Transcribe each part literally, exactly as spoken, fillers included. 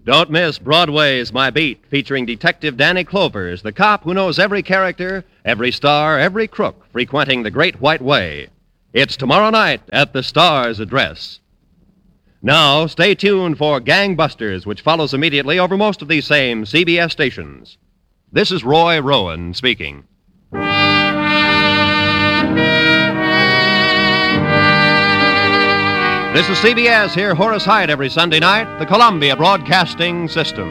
Don't miss Broadway's My Beat, featuring Detective Danny Clovers, the cop who knows every character, every star, every crook frequenting the Great White Way. It's tomorrow night at the Star's address. Now, stay tuned for Gangbusters, which follows immediately over most of these same C B S stations. This is Roy Rowan speaking. This is C B S. Hear Horace Hyde every Sunday night, the Columbia Broadcasting System.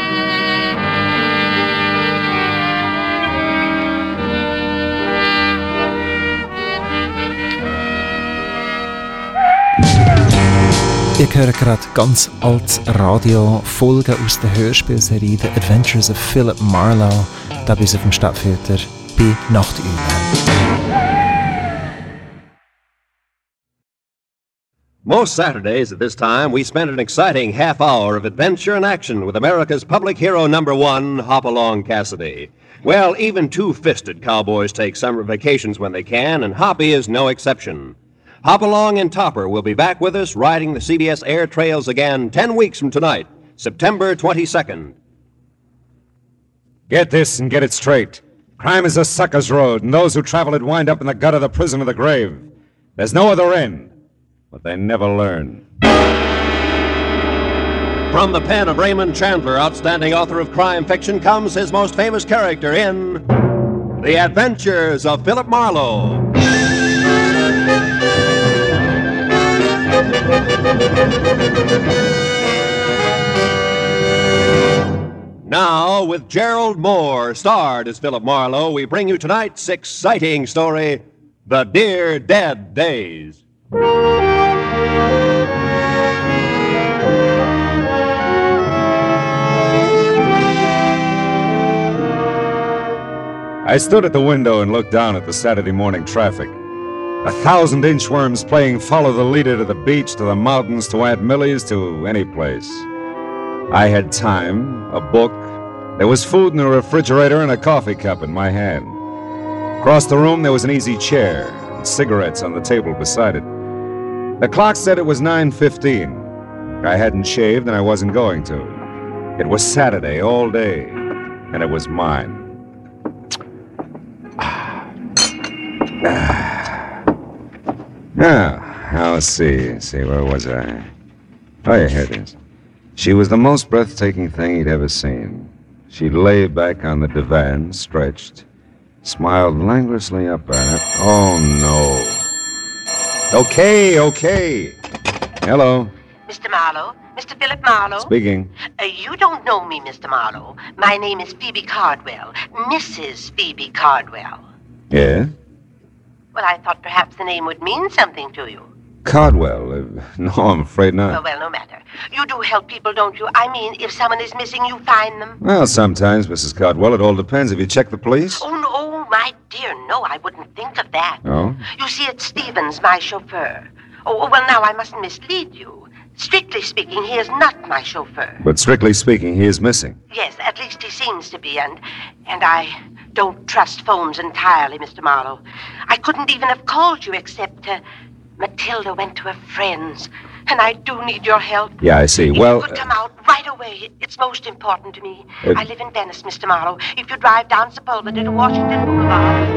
Ihr hört gerade ganz altes Radio, Folgen aus der Hörspielserie The Adventures of Philip Marlowe, da bis auf dem Stadtfilter bei Nachtüle. Most Saturdays at this time, we spend an exciting half hour of adventure and action with America's public hero number one, Hopalong Cassidy. Well, even two-fisted cowboys take summer vacations when they can, and Hoppy is no exception. Hopalong and Topper will be back with us riding the C B S air trails again ten weeks from tonight, September twenty-second. Get this and get it straight. Crime is a sucker's road, and those who travel it wind up in the gut of the prison of the grave. There's no other end. But they never learn. From the pen of Raymond Chandler, outstanding author of crime fiction, comes his most famous character in The Adventures of Philip Marlowe. Now, with Gerald Moore, starred as Philip Marlowe, we bring you tonight's exciting story, The Dear Dead Days. I stood at the window and looked down at the Saturday morning traffic. A thousand inchworms playing follow the leader to the beach, to the mountains, to Aunt Millie's, to any place. I had time, a book. There was food in the refrigerator and a coffee cup in my hand. Across the room, there was an easy chair and cigarettes on the table beside it. The clock said it was nine fifteen. I hadn't shaved and I wasn't going to. It was Saturday all day, and it was mine. Now, let's see. See, where was I? Oh, yeah, here it is. She was the most breathtaking thing he'd ever seen. She lay back on the divan, stretched, smiled languorously up at it. Oh, no. Okay, okay. Hello. Mister Marlowe? Mister Philip Marlowe? Speaking. Uh, you don't know me, Mister Marlowe. My name is Phoebe Cardwell. Missus Phoebe Cardwell. Yeah? Well, I thought perhaps the name would mean something to you. Cardwell? Uh, no, I'm afraid not. Oh, well, no matter. You do help people, don't you? I mean, if someone is missing, you find them. Well, sometimes, Missus Cardwell. It all depends. Have you checked the police? Oh, no, my dear, no. I wouldn't think of that. Oh? You see, it's Stevens, my chauffeur. Oh, well, now, I mustn't mislead you. Strictly speaking, he is not my chauffeur. But strictly speaking, he is missing. Yes, at least he seems to be, and and I don't trust phones entirely, Mister Marlowe. I couldn't even have called you except uh, Matilda went to her friend's, and I do need your help. Yeah, I see. If Well, you could come out right away, it's most important to me. Uh, I live in Venice, Mister Marlowe. If you drive down Sepulveda to Washington Boulevard...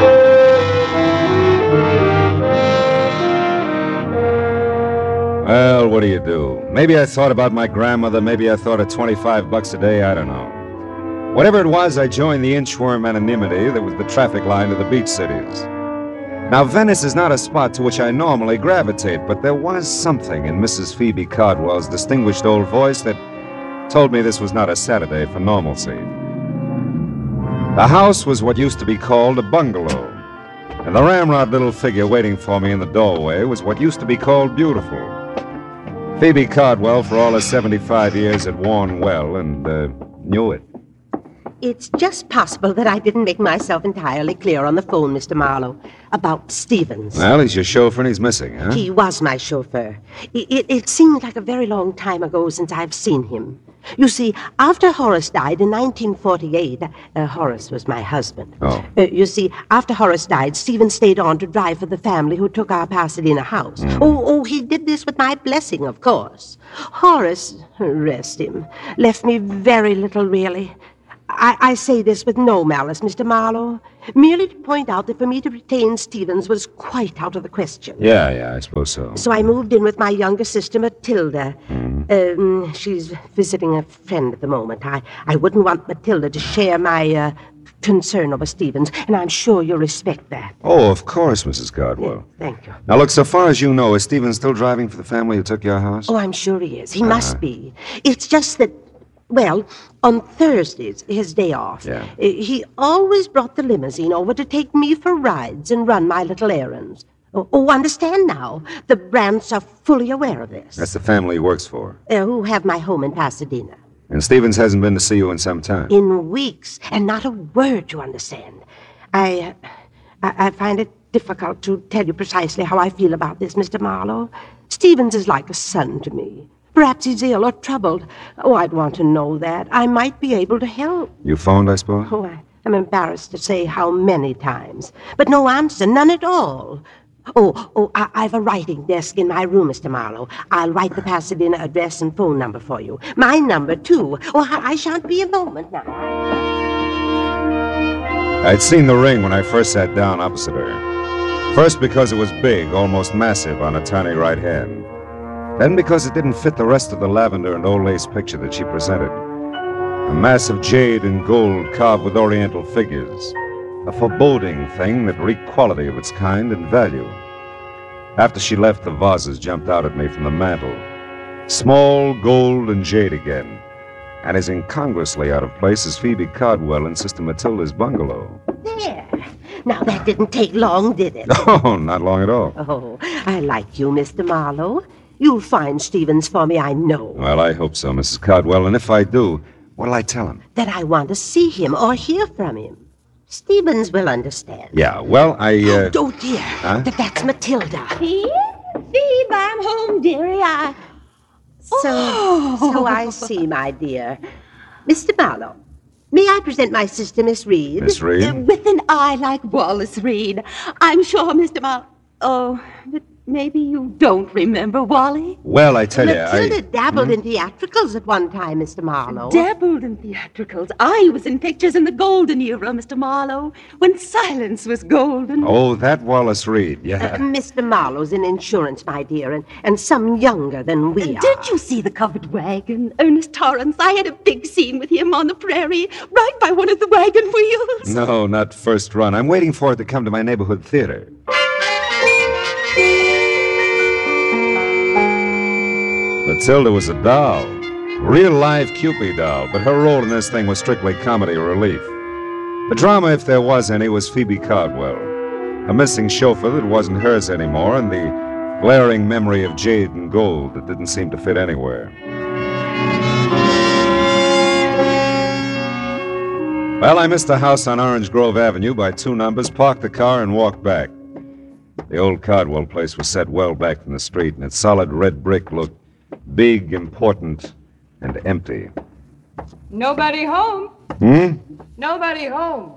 Well, what do you do? Maybe I thought about my grandmother. Maybe I thought of twenty-five bucks a day. I don't know. Whatever it was, I joined the inchworm anonymity that was the traffic line to the beach cities. Now, Venice is not a spot to which I normally gravitate, but there was something in Missus Phoebe Cardwell's distinguished old voice that told me this was not a Saturday for normalcy. The house was what used to be called a bungalow, and the ramrod little figure waiting for me in the doorway was what used to be called beautiful. Phoebe Cardwell, for all her seventy-five years, had worn well and uh, knew it. It's just possible that I didn't make myself entirely clear on the phone, Mister Marlowe, about Stevens. Well, he's your chauffeur and he's missing, huh? He was my chauffeur. It, it, it seemed like a very long time ago since I've seen him. You see, after Horace died in nineteen forty-eight, uh, Horace was my husband. Oh. Uh, you see, after Horace died, Stevens stayed on to drive for the family who took our Pasadena house. Mm. Oh, oh, he did this with my blessing, of course. Horace, rest him, left me very little, really. I, I say this with no malice, Mister Marlowe, merely to point out that for me to retain Stevens was quite out of the question. Yeah, yeah, I suppose so. So I moved in with my younger sister, Matilda. Mm. Um, she's visiting a friend at the moment. I, I wouldn't want Matilda to share my uh, concern over Stevens, and I'm sure you'll respect that. Oh, of course, Missus Cardwell. Thank you. Now, look, so far as you know, is Stevens still driving for the family who took your house? Oh, I'm sure he is. He uh-huh. must be. It's just that, well, on Thursdays, his day off, yeah. he always brought the limousine over to take me for rides and run my little errands. Oh, oh, understand now. The Brants are fully aware of this. That's the family he works for. Uh, who have my home in Pasadena. And Stevens hasn't been to see you in some time. In weeks, and not a word, you understand. I, I, I find it difficult to tell you precisely how I feel about this, Mister Marlowe. Stevens is like a son to me. Perhaps he's ill or troubled. Oh, I'd want to know that. I might be able to help. You phoned, I suppose? Oh, I, I'm embarrassed to say how many times. But no answer, none at all. Oh, oh, I, I've a writing desk in my room, Mister Marlowe. I'll write the Pasadena address and phone number for you. My number, too. Oh, I, I shan't be a moment now. I'd seen the ring when I first sat down opposite her. First because it was big, almost massive on her tiny right hand. Then because it didn't fit the rest of the lavender and old lace picture that she presented. A mass of jade and gold carved with oriental figures. A foreboding thing that reeked quality of its kind and value. After she left, the vases jumped out at me from the mantel. Small, gold, and jade again. And as incongruously out of place as Phoebe Cardwell in Sister Matilda's bungalow. There. Now, that didn't take long, did it? Oh, not long at all. Oh, I like you, Mister Marlowe. You'll find Stevens for me, I know. Well, I hope so, Missus Cardwell. And if I do, what'll I tell him? That I want to see him or hear from him. Stevens will understand. Yeah, well, I, uh... Oh, dear. Huh? That, that's Matilda. Phoebe? Phoebe, I'm home, dearie. I... So, oh. so I see, my dear. Mister Marlowe, may I present my sister, Miss Reed? Miss Reed? Uh, with an eye like Wallace Reed. I'm sure, Mister Marlowe... Oh, but maybe you don't remember Wally? Well, I tell you, Matilda I... dabbled hmm? in theatricals at one time, Mister Marlowe. Dabbled in theatricals? I was in pictures in the golden era, Mister Marlowe, when silence was golden. Oh, that Wallace Reed, yeah. Uh, Mister Marlowe's in insurance, my dear, and, and some younger than we uh, are. Did you see the covered wagon? Ernest Torrance, I had a big scene with him on the prairie, right by one of the wagon wheels. No, not first run. I'm waiting for it to come to my neighborhood theater. Matilda was a doll, real live Cupid doll, but her role in this thing was strictly comedy relief. The drama, if there was any, was Phoebe Cardwell, a missing chauffeur that wasn't hers anymore, and the glaring memory of jade and gold that didn't seem to fit anywhere. Well, I missed a house on Orange Grove Avenue by two numbers, parked the car, and walked back. The old Cardwell place was set well back from the street, and its solid red brick looked big, important, and empty. Nobody home. Hmm? Nobody home.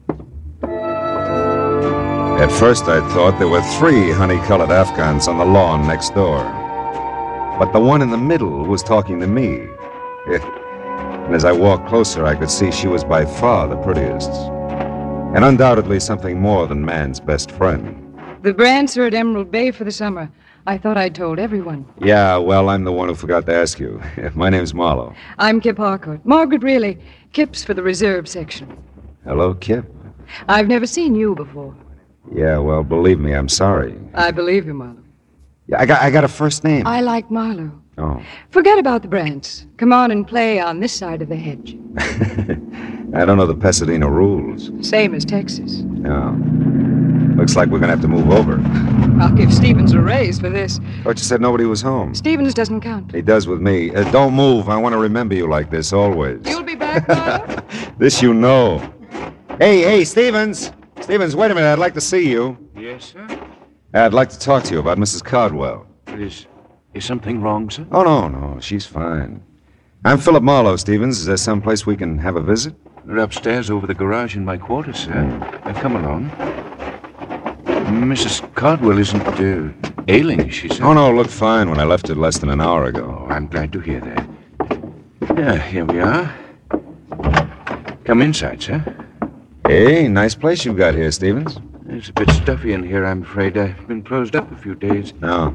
At first, I thought there were three honey-colored Afghans on the lawn next door. But the one in the middle was talking to me. And as I walked closer, I could see she was by far the prettiest. And undoubtedly something more than man's best friend. The Brants are at Emerald Bay for the summer. I thought I'd told everyone. Yeah, well, I'm the one who forgot to ask you. My name's Marlowe. I'm Kip Harcourt. Margaret Reilly. Kip's for the reserve section. Hello, Kip. I've never seen you before. Yeah, well, believe me, I'm sorry. I believe you, Marlowe. Yeah, I got, I got a first name. I like Marlowe. Oh. Forget about the Brants. Come on and play on this side of the hedge. I don't know the Pasadena rules. Same as Texas. No. Looks like we're going to have to move over. I'll give Stevens a raise for this. Thought you said nobody was home. Stevens doesn't count. He does with me. Uh, don't move. I want to remember you like this always. You'll be back This you know. Hey, hey, Stevens. Stevens, wait a minute. I'd like to see you. Yes, sir? I'd like to talk to you about Missus Cardwell. Is, is something wrong, sir? Oh, no, no. She's fine. I'm Philip Marlowe, Stevens. Is there some place we can have a visit? They're upstairs over the garage in my quarters, sir. Uh, come along. Missus Cardwell isn't uh, ailing, is she, sir? Oh, no, looked fine when I left it less than an hour ago. Oh, I'm glad to hear that. Yeah, here we are. Come inside, sir. Hey, nice place you've got here, Stevens. It's a bit stuffy in here, I'm afraid. I've been closed up a few days. No.